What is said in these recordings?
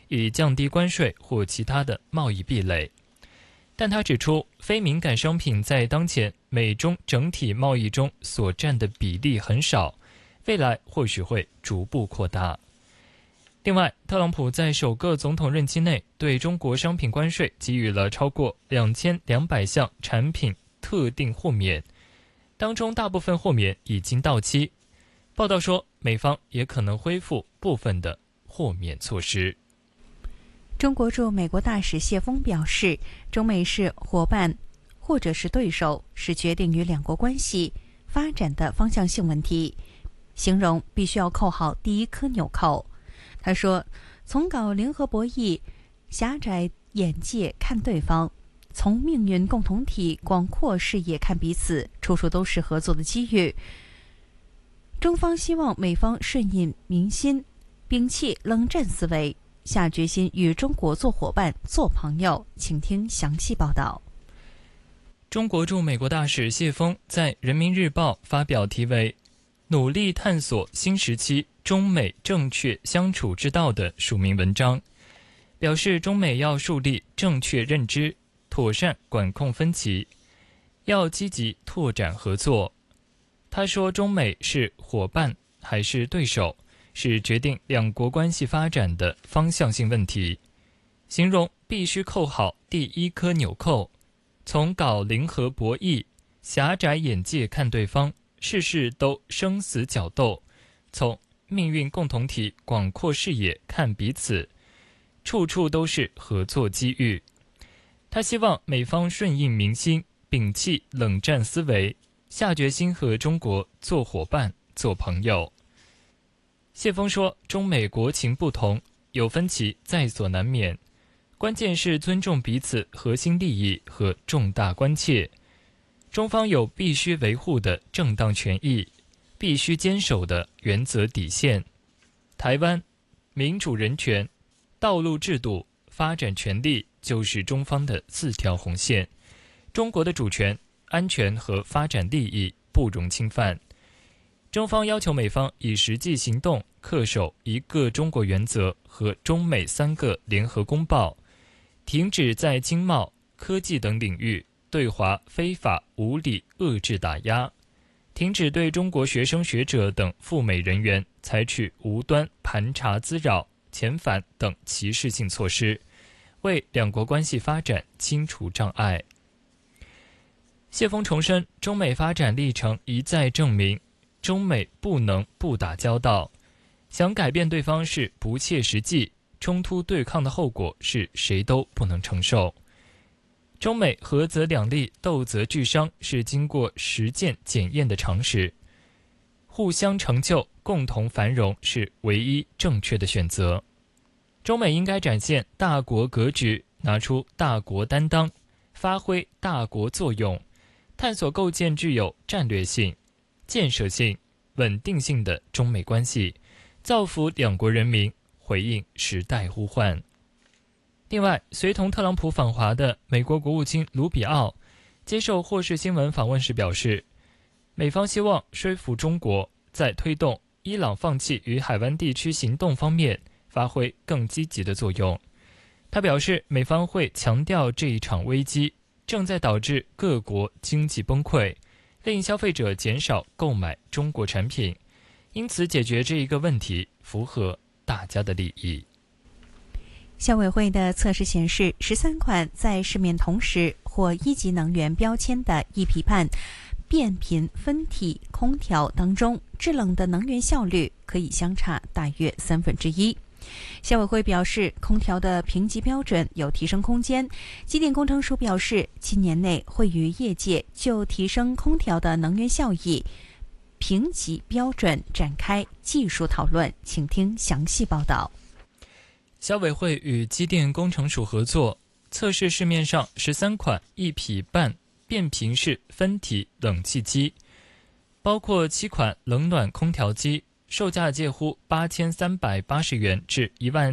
以降低关税或其他的贸易壁垒。但他指出，非敏感商品在当前美中整体贸易中所占的比例很少，未来或许会逐步扩大。另外，特朗普在首个总统任期内对中国商品关税给予了超过2200项产品特定豁免，当中大部分豁免已经到期。报道说，美方也可能恢复部分的豁免措施。 中国驻美国大使谢锋表示，中美是伙伴或者是对手，是决定于两国关系发展的方向性问题，形容必须要扣好第一颗纽扣。他说，从搞联合博弈狭窄眼界看对方，从命运共同体广阔视野看彼此，处处都是合作的机遇。中方希望美方顺应民心，摒弃冷战思维，下决心与中国做伙伴、做朋友。请听详细报道。 中国驻美国大使谢锋在《人民日报》发表题为《努力探索新时期中美正确相处之道》的署名文章，表示中美要树立正确认知，妥善管控分歧，要积极拓展合作。他说，中美是伙伴还是对手，是决定两国关系发展的方向性问题，形容必须扣好第一颗纽扣，从搞零和博弈狭窄眼界看对方，事事都生死角斗，从命运共同体广阔视野看彼此，处处都是合作机遇。他希望美方顺应民心，摒弃冷战思维，下决心和中国做伙伴、做朋友。谢锋说，中美国情不同，有分歧在所难免，关键是尊重彼此核心利益和重大关切。中方有必须维护的正当权益，必须坚守的原则底线。台湾、民主人权、道路制度、发展权利就是中方的4条红线，中国的主权、安全和发展利益不容侵犯。中方要求美方以实际行动恪守一个中国原则和中美3个联合公报，停止在经贸、科技等领域对华非法无理遏制打压，停止对中国学生学者等赴美人员采取无端盘查滋扰、遣返等歧视性措施，为两国关系发展清除障碍。谢锋重申，中美发展历程一再证明，中美不能不打交道，想改变对方是不切实际，冲突对抗的后果是谁都不能承受。中美合则两利，斗则俱伤，是经过实践检验的常识。互相成就、共同繁荣是唯一正确的选择。中美应该展现大国格局，拿出大国担当，发挥大国作用，探索构建具有战略性、建设性、稳定性的中美关系，造福两国人民，回应时代呼唤。另外，随同特朗普访华的美国国务卿卢比奥接受霍士新闻访问时表示，美方希望说服中国在推动伊朗放弃与海湾地区行动方面发挥更积极的作用。他表示，美方会强调这一场危机正在导致各国经济崩溃，令消费者减少购买中国产品，因此解决这一个问题符合大家的利益。 消委会的测试显示，13款在市面同时获1级能源标签的一匹半变频分体空调当中，制冷的能源效率可以相差大约1/3。消委会表示，空调的评级标准有提升空间。机电工程署表示，今年内会与业界就提升空调的能源效益评级标准展开技术讨论。请听详细报道。 消委会与机电工程署合作，测试市面上13款一匹半变频式分体冷气机，包括7款冷暖空调机，售价介乎8380元至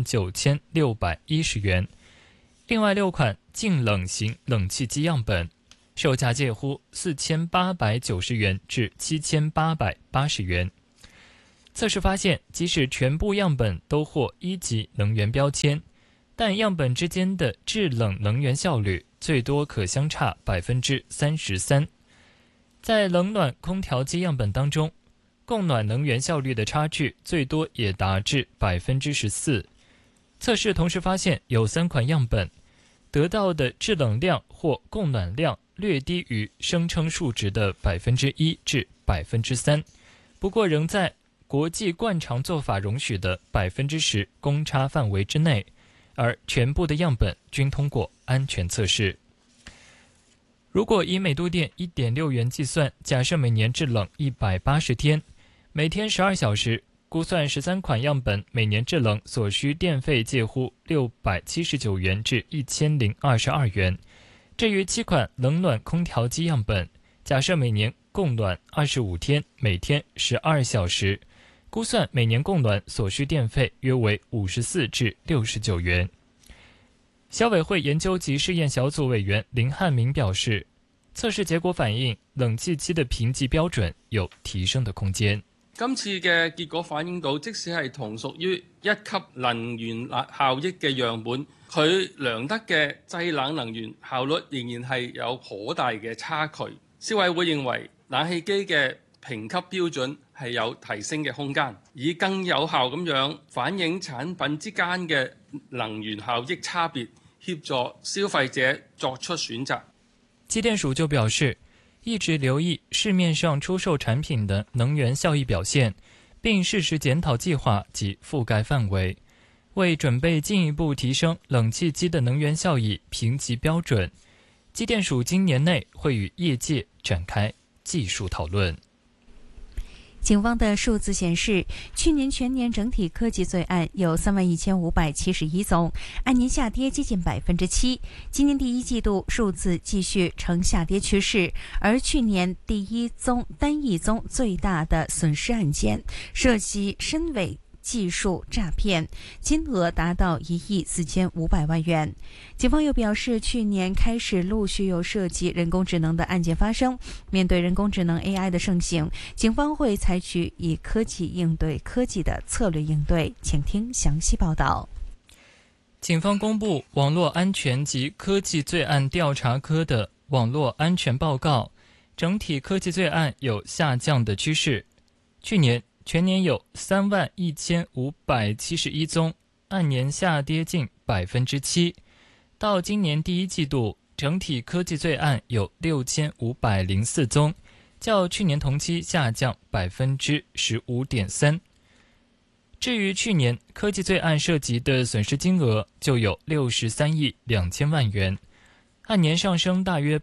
19610元。另外6款净冷型冷气机样本，售价介乎4890元至7880元。测试发现，即使全部样本都获1级能源标签， 但样本之间的制冷能源效率最多可相差33%。在冷暖空调机样本当中，供暖能源效率的差距最多也达至14%。测试同时发现，有3款样本得到的制冷量或供暖量略低于声称数值的1%至3%，不过仍在国际惯常做法容许的10%公差范围之内，而全部的样本均通过安全测试。如果以每度电1.6元计算，假设每年制冷180天，每天12小时，估算13款样本每年制冷所需电费介乎679元至1022元。至于7款冷暖空调机样本，假设每年供暖25天，每天12小时，估算每年供暖所需电费约为54至69元。消委会研究及试验小组委員林漢明表示，測試結果反映冷氣機的評級標準有提升的空間。 今次嘅結果反映到，即使係同屬於1級能源效益嘅樣本，佢量得嘅製冷能源效率仍然係有頗大嘅差距。消委會認為冷氣機嘅評級標準係有提升嘅空間，以更有效咁樣反映產品之間嘅能源效益差別，協助消費者作出選擇。 機電署就表示，一直留意市面上出售產品的能源效益表現，並適時檢討計劃及覆蓋範圍。為準備進一步提升冷氣機的能源效益評級標準，機電署今年內會與業界展開技術討論。 警方的數字顯示，去年全年整體科技罪案有31571宗，按年下跌接近7%。今年第一季度數字繼續呈下跌趨勢，而去年第一宗單一宗最大的損失案件涉及深偽技術詐騙，金額達到1億4500萬元。警方又表示，去年開始陸續有涉及人工智能的案件發生。面對人工智能 AI 的盛行，警方會採取以科技應對科技的策略應對。請聽詳細報道。 警方公布網絡安全及科技罪案調查科的網絡安全報告，整體科技罪案有下降的趨勢。去年全年有31571宗，按年下跌近7%。到今年第一季度，整體科技罪案有6504宗，較去年同期下降15.3%。至於去年科技罪案涉及的損失金額就有63億2千萬元，按年上升大約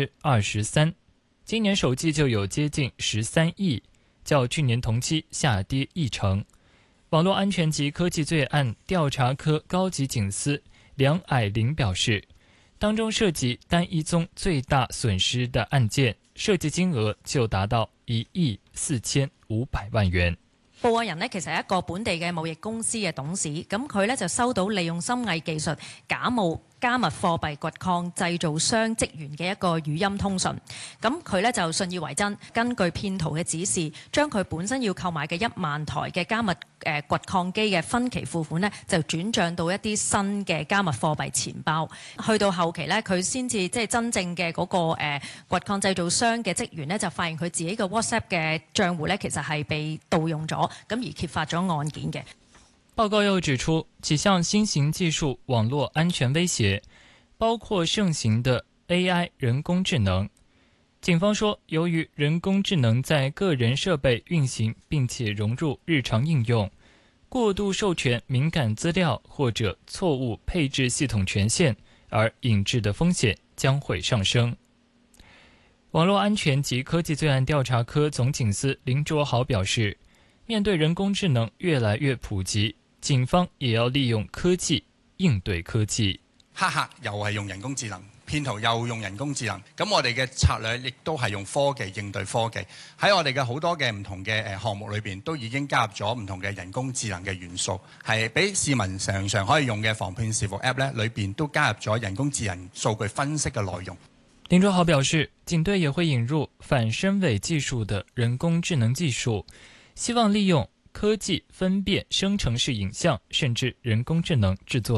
23%。今年首季就有接近13億。較去年同期下跌1成。網絡安全及科技罪案調查科高級警司梁靄玲表示，當中涉及單一宗最大損失的案件，涉及金額就達到1億4500萬元。 報案人呢，其實係一個本地嘅貿易公司嘅董事，咁佢呢就收到利用深偽技術假冒加密貨幣掘礦製造商職員嘅一個語音通訊，咁佢呢就信以為真，根據騙徒嘅指示，將佢本身要購買嘅1萬台嘅加密掘礦機嘅分期付款呢，就轉帳到一啲新嘅加密貨幣錢包。去到後期呢，佢先至即係真正嘅嗰個掘礦製造商嘅職員呢，就發現佢自己嘅 WhatsApp 嘅帳戶呢，其實係被盜用咗，咁而揭發咗案件嘅。 報告又指出，幾項新型技術網絡安全威脅，包括盛行的 AI 人工智能。警方說，由於人工智能在個人設備運行並且融入日常應用，過度授權敏感資料或者錯誤配置系統權限而引致的風險將會上升。網絡安全及科技罪案調查科總警司林卓豪表示，面對人工智能越來越普及，警方也要利用科技應對科技。 黑客又係用人工智能，騙徒又用人工智能，咁我哋嘅策略亦都係用科技應對科技。喺我哋嘅好多嘅唔同嘅項目裏邊，都已經加入咗唔同嘅人工智能嘅元素，係俾市民常常可以用嘅防騙視伏 App 咧，裏邊都加入咗人工智能數據分析嘅內容。 林卓豪表示，警隊也會引入反深偽技術的人工智能技術，希望利用科技分辨生成式影像，甚至人工智能製作